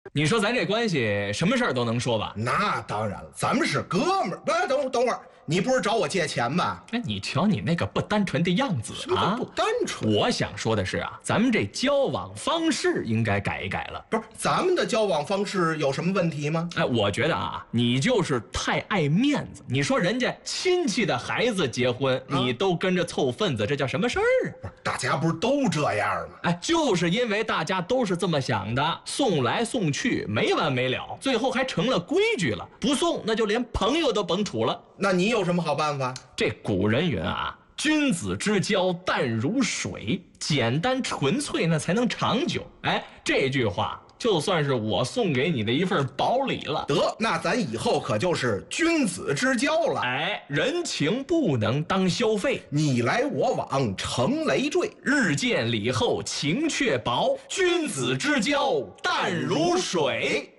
你说咱这关系什么事儿都能说吧？ 那当然了，咱们是哥们儿。不，等会儿，你不是找我借钱吧？ 哎，你瞧你那个不单纯的样子啊！ 不单纯。 我想说的是啊，咱们这交往方式应该改一改了。 不是，咱们的交往方式有什么问题吗？ 哎，我觉得啊，你就是太爱面子。你说人家亲戚的孩子结婚，你都跟着凑份子，这叫什么事儿啊？ 不是，大家不是都这样吗？ 哎，就是因为大家都是这么想的，送来送去没完没了，最后还成了规矩了。不送，那就连朋友都甭处了。 那你有什么好办法？ 这古人云啊，君子之交淡如水，简单纯粹那才能长久。哎，这句话就算是我送给你的一份薄礼了。 得，那咱以后可就是君子之交了。 哎，人情不能当消费， 你来我往成累赘， 日见礼后情却薄，君子之交淡如水。